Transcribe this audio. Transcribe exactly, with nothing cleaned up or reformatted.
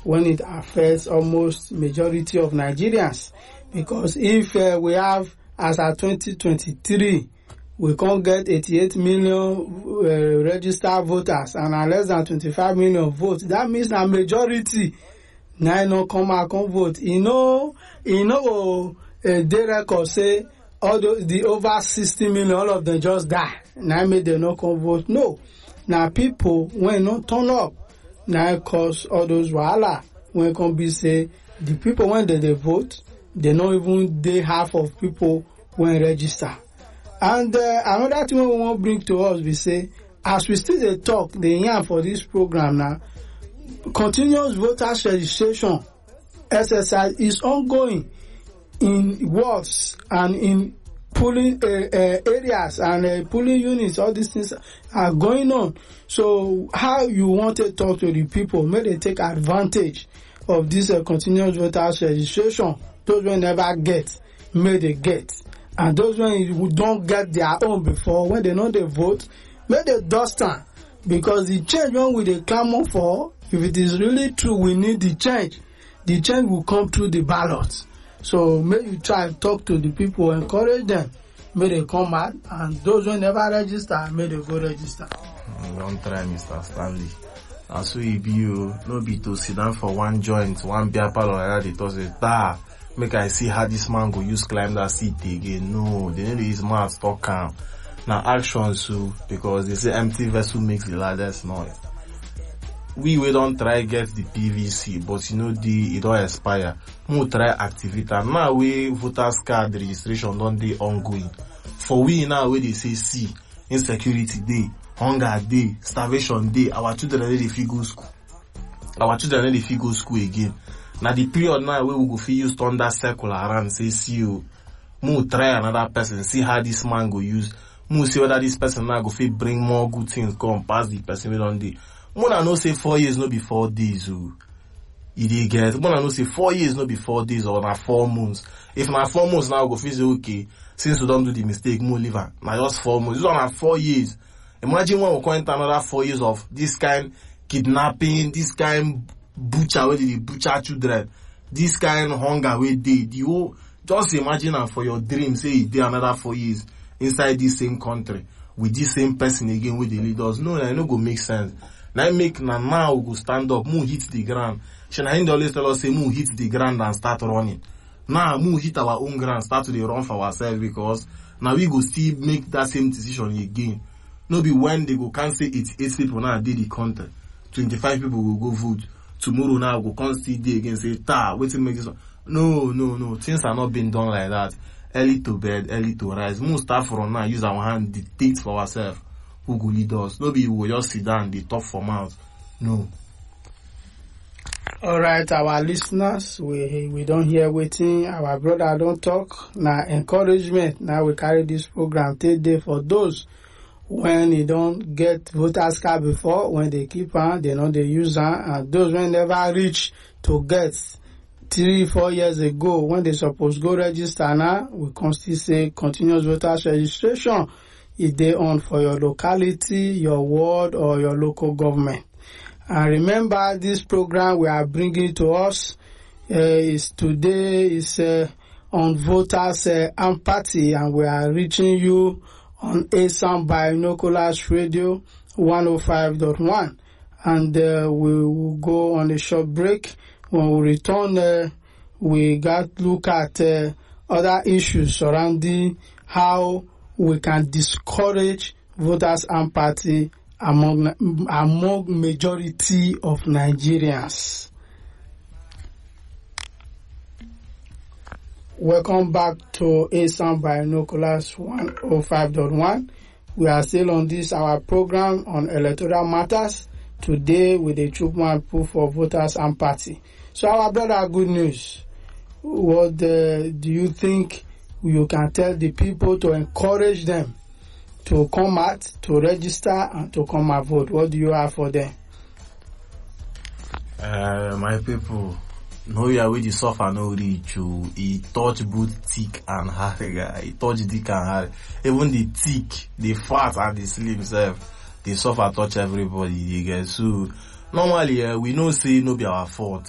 when it affects almost majority of Nigerians. Because if uh, we have, as at twenty twenty-three, we can't get eighty-eight million uh, registered voters and are less than twenty-five million votes, that means a majority now no come out come vote. You know, you know, uh, they record say all the, the over sixty million, all of them just die. Now make them not come vote. No, now people when not turn up, now cause all those wahala. When come be say the people when they, they vote, they not even they half of people when register. And uh, another thing we want to bring to us, we say, as we still dey talk, the yarn for this program now, continuous voters registration exercise is ongoing in wards and in polling uh, uh, areas and uh, polling units. All these things are going on. So how you want to talk to the people, may they take advantage of this uh, continuous voters registration. Those will never get, may they get. And those who don't get their own before, when they know they vote, may they dust them. Because the change when we they clamor for, if it is really true, we need the change. The change will come through the ballots. So may you try to talk to the people, encourage them. May they come out, and those who never register, may they go register. Don't try, Mister Stanley. And so it be you, no be to sit down for one joint, one beer parlor, like that, they talk say, da. Make I see how this man go use climb that seat again. No, they need to use mouth talk calm. Now action so because they say empty vessel makes the loudest noise. We we don't try get the P V C, but you know the it don't expire. We try activate and now we voters card registration don't they ongoing. For we now where they say see insecurity day, hunger day, starvation day, our children they fit go school. Our children they fit go school again. Now the period now where we go fit use thunder circle around say see you, mu try another person, see how this man go use, mu see whether this person now go fit bring more good things come past the person we don't dey. Mu na know say four years no be four days o. You dey get? Mu na know say four years no be four days or na four months. If na four months now go fit say okay, since we don't do the mistake, mu leave am. Na just four months. This one na four years. Imagine when we come enter another four years of this kind kidnapping, this kind butcher where they butcher children, this kind of hunger where they the whole just imagine am for your dream say e dey another four years inside this same country with this same person again where they lead us. No, it no go make sense. Now make na now we go stand up, mu hit the ground. Shana Hindi always tell us say mu hit the ground and start running. Now mu hit our own ground, start to dey run for ourselves because now we go still make that same decision again. No be when they go can say eighty-eight people now did the country, twenty-five people will go vote. Tomorrow now go come still day again say ta wait till make this one. No, no, no. Things are not being done like that. Early to bed, early to rise. We start from now, use our hand, dictate for ourselves who go lead us. No be we just sit down, they talk for mouth. No. All right, our listeners, we we don't hear waiting. Our brother don't talk. Now encouragement. Now we carry this program take day for those when you don't get voters card before, when they keep on, they know they use on, and those when never reach to get three, four years ago, when they supposed go register now, we can still say continuous voters registration is they on for your locality, your ward, or your local government. And remember, this program we are bringing to us uh, is today is uh, on voters uh, empathy, and we are reaching you on Asam Binoculars Radio one oh five point one, and uh, we will go on a short break. When we return, uh, we got to look at uh, other issues surrounding how we can discourage voters' empathy among among majority of Nigerians. Welcome back to Asam Binoculars one oh five point one. We are still on this our program on electoral matters. Today with the Chupman proof of voters' empathy. So our brother, good news. What uh, do you think you can tell the people to encourage them to come out, to register, and to come and vote? What do you have for them? Uh, my people, no yeah with the suffer no reach you. He touch both thick and hard. He touch thick and hard. Even the thick, the fat and the slim self, the suffer touch everybody. You get so normally uh, we know say no be our fault.